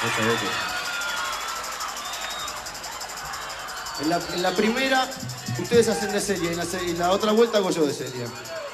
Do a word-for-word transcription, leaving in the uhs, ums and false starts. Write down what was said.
Muchas veces. En la, en la primera, ustedes hacen de serie, en la, se- en la otra vuelta hago yo de serie.